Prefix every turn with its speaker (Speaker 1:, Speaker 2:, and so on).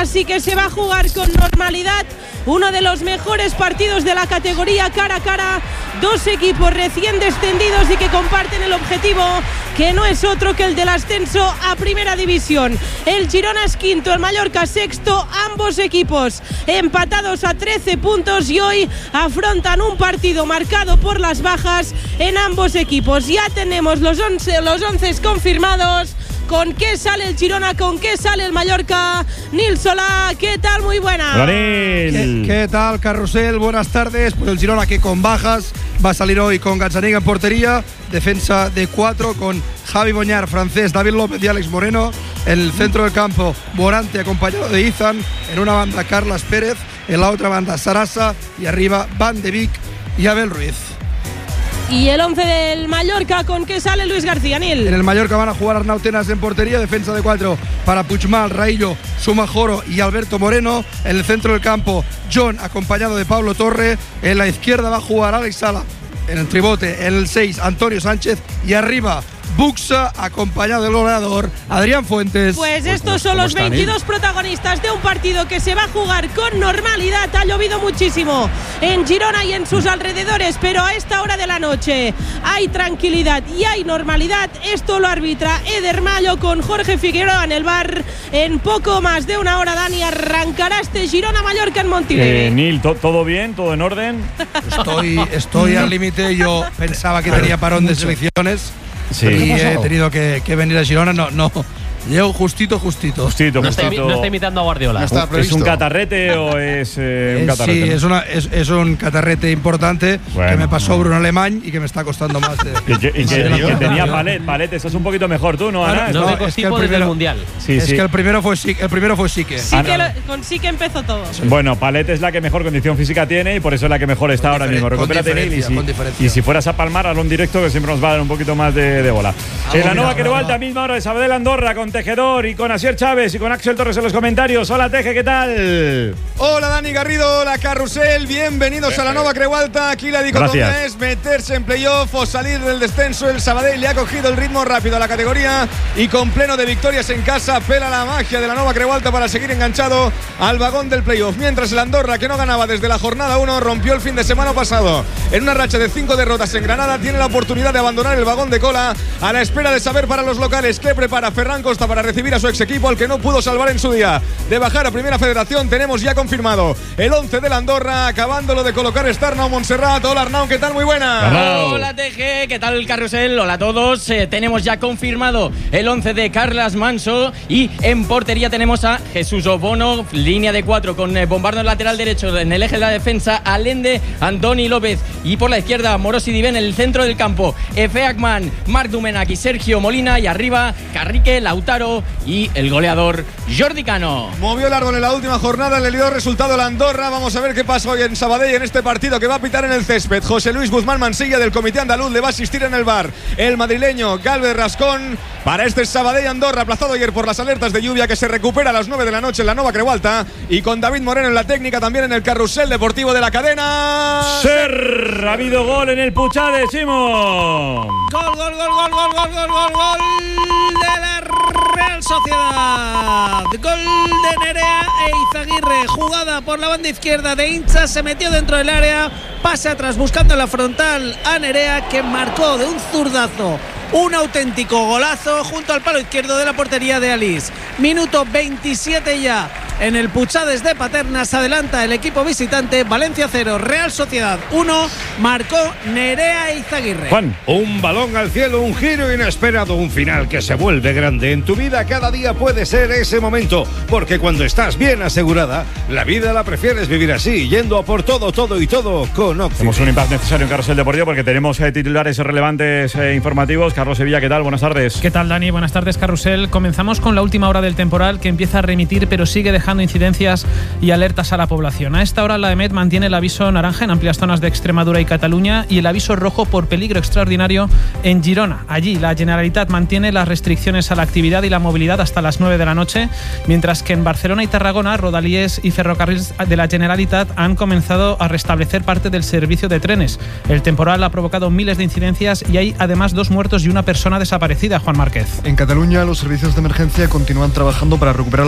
Speaker 1: Así que se va a jugar con normalidad uno de los mejores partidos de la categoría, cara a cara, dos equipos recién descendidos y que comparten el objetivo, que no es otro que el del ascenso a Primera División. El Girona es quinto, el Mallorca sexto, ambos equipos empatados a 13 puntos y hoy afrontan un partido marcado por las bajas en ambos equipos. Ya tenemos los 11 confirmados. ¿Con qué sale el Girona? ¿Con qué sale el Mallorca? Nil Solà, ¿qué tal? Muy buena.
Speaker 2: Hola, Nil.
Speaker 3: ¿Qué tal, Carrusel? Buenas tardes. Pues el Girona, que con bajas va a salir hoy con Gazzaniga en portería, defensa de 4 con Javi Boñar, francés, David López y Alex Moreno. En el centro del campo, Morante acompañado de Izan. En una banda, Carlas Pérez. En la otra banda, Sarasa. Y arriba, Van de Beek y Abel Ruiz.
Speaker 1: Y el 11 del Mallorca, ¿con qué sale Luis García, Nil?
Speaker 3: En el Mallorca van a jugar Arnau Tenas en portería, defensa de 4 para Puigmal, Raillo, Sumajoro y Alberto Moreno. En el centro del campo, John acompañado de Pablo Torre. En la izquierda va a jugar Alex Sala. En el tribote, en el 6, Antonio Sánchez. Y arriba, Buxa, acompañado del goleador Adrián Fuentes.
Speaker 1: Pues estos son los 22 protagonistas de un partido que se va a jugar con normalidad. Ha llovido muchísimo en Girona y en sus alrededores, pero a esta hora de la noche hay tranquilidad y hay normalidad. Esto lo arbitra Eder Mayo con Jorge Figueroa en el bar. En poco más de una hora, Dani, arrancará este Girona-Mallorca en Montilivi.
Speaker 2: Nil, ¿todo bien? ¿Todo en orden?
Speaker 3: Estoy al límite. Yo pensaba que tenía parón de selecciones.
Speaker 2: Sí.
Speaker 3: Y he tenido que venir a Girona. No. Llego justito.
Speaker 4: No está imitando a Guardiola.
Speaker 2: ¿Es un catarrete o es un catarrete?
Speaker 3: Sí, es un catarrete importante que me pasó Bruno Alemán y que me está costando más.
Speaker 2: Que tenía Palet. Estás un poquito mejor tú, ¿no, Ana?
Speaker 4: No, es que el primero, mundial.
Speaker 3: Sí. Que el primero fue Sique.
Speaker 1: Con Sique empezó todo.
Speaker 2: Sí. Bueno, Palet es la que mejor condición física tiene y por eso es la que mejor está ahora mismo. Recupérate, Nil, y si fueras a palmar, hazlo en directo, que siempre nos va a dar un poquito más de bola. En la Nova Creualta, misma hora de Sabadell Andorra, con Tejedor y con Asier Chávez y con Axel Torres en los comentarios. Hola, Teje, ¿qué tal?
Speaker 5: Hola, Dani Garrido, hola, Carrusel. Bienvenidos a la Nova Creualta. Aquí la dicotomía es meterse en playoff o salir del descenso. El Sabadell le ha cogido el ritmo rápido a la categoría y con pleno de victorias en casa pela la magia de la Nova Creualta para seguir enganchado al vagón del playoff. Mientras el Andorra, que no ganaba desde la jornada 1, rompió el fin de semana pasado en una racha de 5 derrotas en Granada, tiene la oportunidad de abandonar el vagón de cola a la espera de saber para los locales qué prepara Ferran Costa para recibir a su ex equipo, al que no pudo salvar en su día de bajar a Primera Federación. Tenemos ya confirmado el 11 del Andorra, acabándolo de colocar Arnau Montserrat. Hola, Arnau, ¿qué tal? Muy buena.
Speaker 4: Hola, TG, ¿qué tal, Carrusel? Hola a todos. Tenemos ya confirmado el 11 de Carlas Manso y en portería tenemos a Jesús Obono, línea de 4 con Bombardo en lateral derecho, en el eje de la defensa Allende, Andoni López y por la izquierda Morosi Diven en el centro del campo, Efe Akman, Marc Dumenac y Sergio Molina, y arriba Carrique, Lautaro y el goleador Jordi Cano.
Speaker 5: Movió el árbol en la última jornada, le dio el resultado la Andorra. Vamos a ver qué pasa hoy en Sabadell en este partido que va a pitar en el césped. José Luis Guzmán Mansilla, del Comité Andaluz, le va a asistir en el bar el madrileño Galvez Rascón para este Sabadell Andorra, aplazado ayer por las alertas de lluvia, que se recupera a las 9 de la noche en la Nova Creualta, y con David Moreno en la técnica, también en el carrusel deportivo de la cadena
Speaker 2: SER. Ha habido gol en el Puchade, Simón.
Speaker 6: Gol de la Real Sociedad. Gol de Nerea e Izaguirre. Jugada por la banda izquierda de Hincha, se metió dentro del área, pase atrás buscando la frontal a Nerea, que marcó de un zurdazo un auténtico golazo junto al palo izquierdo de la portería de Alís. Minuto 27 ya en el Puchades de Paterna. Se adelanta el equipo visitante. Valencia 0, Real Sociedad 1. Marcó Nerea Izaguirre.
Speaker 2: Juan.
Speaker 7: Un balón al cielo, un giro inesperado, un final que se vuelve grande. En tu vida cada día puede ser ese momento, porque cuando estás bien asegurada, la vida la prefieres vivir así, yendo a por todo con Occi.
Speaker 2: Tenemos un impasse necesario en Carrusel Deportivo porque tenemos titulares relevantes informativos. Carlos Sevilla, ¿qué tal? Buenas tardes.
Speaker 8: ¿Qué tal, Dani? Buenas tardes, Carrusel. Comenzamos con la última hora del temporal, que empieza a remitir, pero sigue dejando incidencias y alertas a la población. A esta hora la EMET mantiene el aviso naranja en amplias zonas de Extremadura y Cataluña y el aviso rojo por peligro extraordinario en Girona. Allí la Generalitat mantiene las restricciones a la actividad y la movilidad hasta las 9 de la noche, mientras que en Barcelona y Tarragona, Rodalies y ferrocarriles de la Generalitat han comenzado a restablecer parte del servicio de trenes. El temporal ha provocado miles de incidencias y hay además 2 muertos y una persona desaparecida, Juan Márquez.
Speaker 9: En Cataluña los servicios de emergencia continúan trabajando para recuperar